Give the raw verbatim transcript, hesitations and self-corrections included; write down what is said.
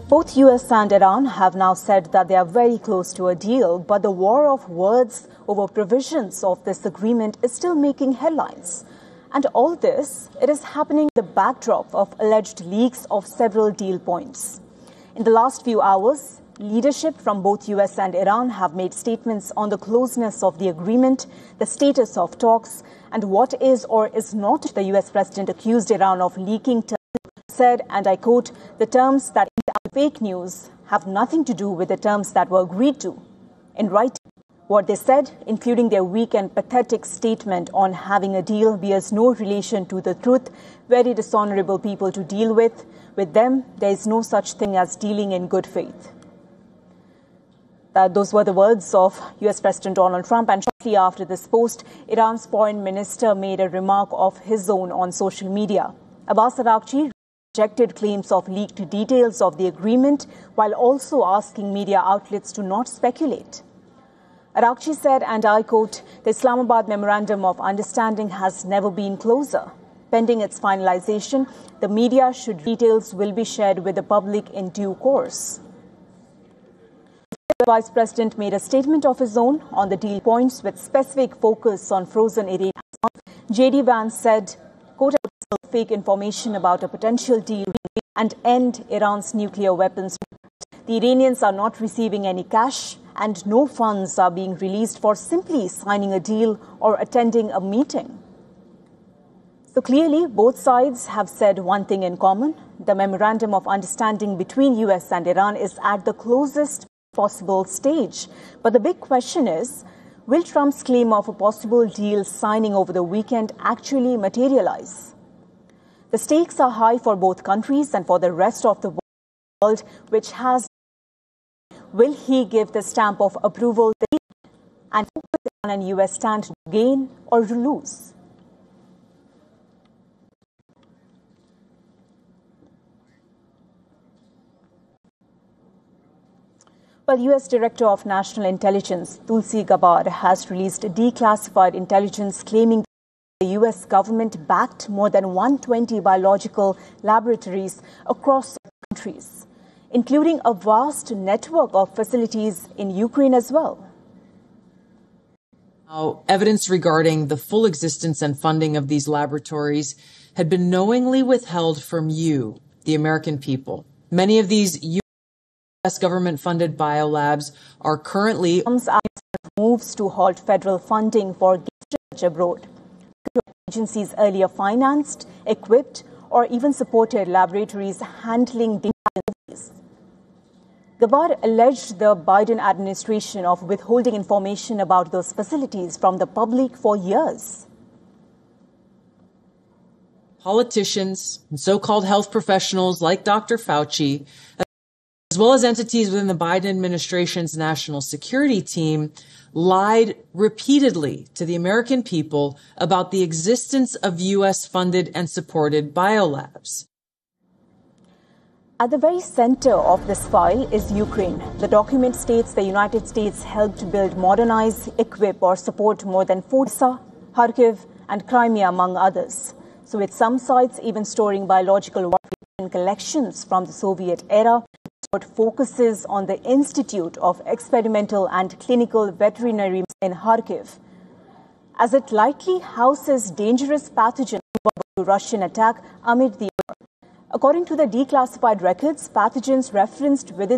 Both U S and Iran have now said that they are very close to a deal, but the war of words over provisions of this agreement is still making headlines. And all this, it is happening in the backdrop of alleged leaks of several deal points. In the last few hours, leadership from both U S and Iran have made statements on the closeness of the agreement, the status of talks, and what is or is not. The U S president accused Iran of leaking terms, said, and I quote, "The terms that are fake news have nothing to do with the terms that were agreed to." In writing, what they said, including their weak and pathetic statement on having a deal, bears no relation to the truth. Very dishonorable people to deal with. With them, there is no such thing as dealing in good faith. That those were the words of U S President Donald Trump. And shortly after this post, Iran's foreign minister made a remark of his own on social media. Abbas Araghchi rejected claims of leaked details of the agreement, while also asking media outlets to not speculate. Araghchi said, and I quote, "The Islamabad Memorandum of Understanding has never been closer. Pending its finalization, the media should details will be shared with the public in due course." The Vice President made a statement of his own on the deal points with specific focus on frozen Iranian. J D Vance said, quote, "Fake information about a potential deal and end Iran's nuclear weapons. The Iranians are not receiving any cash and no funds are being released for simply signing a deal or attending a meeting." So clearly, both sides have said one thing in common. The Memorandum of Understanding between U S and Iran is at the closest possible stage. But the big question is, will Trump's claim of a possible deal signing over the weekend actually materialize? The stakes are high for both countries and for the rest of the world, which has. Will he give the stamp of approval and Iran and U S stand to gain or to lose? Well, U S Director of National Intelligence Tulsi Gabbard has released declassified intelligence claiming the U S government backed more than one hundred twenty biological laboratories across countries, including a vast network of facilities in Ukraine as well. Now, evidence regarding the full existence and funding of these laboratories had been knowingly withheld from you, the American people. Many of these U S government-funded biolabs are currently moves to halt federal funding for research abroad. Agencies earlier financed, equipped, or even supported laboratories handling disease. Gabbard alleged the Biden administration of withholding information about those facilities from the public for years. Politicians and so-called health professionals like Doctor Fauci, as well as entities within the Biden administration's national security team, lied repeatedly to the American people about the existence of U S-funded and supported biolabs. At the very center of this file is Ukraine. The document states the United States helped build, modernize, equip, or support more than Odessa, Kharkiv, and Crimea, among others. So with some sites even storing biological weapons collections from the Soviet era, what focuses on the Institute of Experimental and Clinical Veterinary in Kharkiv, as it likely houses dangerous pathogens to Russian attack amid the war. According to the declassified records, pathogens referenced within